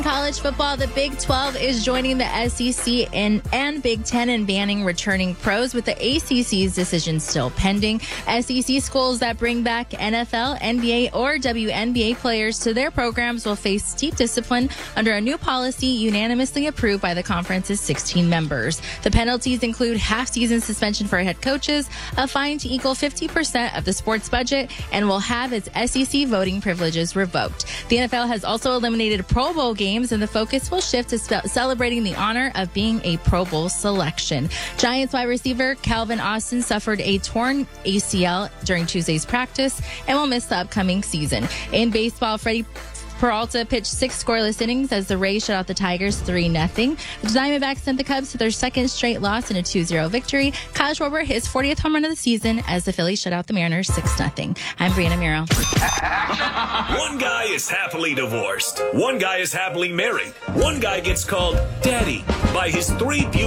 College football, the Big 12 is joining the SEC and Big 10 in banning returning pros, with the ACC's decision still pending. SEC schools that bring back NFL, NBA, or WNBA players to their programs will face steep discipline under a new policy unanimously approved by the conference's 16 members. The penalties include half-season suspension for head coaches, a fine to equal 50% of the sport's budget, and will have its SEC voting privileges revoked. The NFL has also eliminated Pro Bowl games, and the focus will shift to celebrating the honor of being a Pro Bowl selection. Giants wide receiver Calvin Austin suffered a torn ACL during Tuesday's practice and will miss the upcoming season. In baseball, Freddie Peralta pitched 6 scoreless innings as the Rays shut out the Tigers 3-0. The Diamondbacks sent the Cubs to their second straight loss in a 2-0 victory. Kyle Schwarber hit his 40th home run of the season as the Phillies shut out the Mariners 6-0. I'm Brianna Muro. One guy is happily divorced. One guy is happily married. One guy gets called daddy by his 3 beautiful